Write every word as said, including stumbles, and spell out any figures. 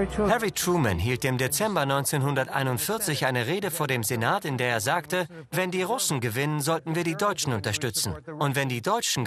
Harry Truman hielt im Dezember neunzehnhunderteinundvierzig eine Rede vor dem Senat, in der er sagte, wenn die Russen gewinnen, sollten wir die Deutschen unterstützen. Und wenn die Deutschen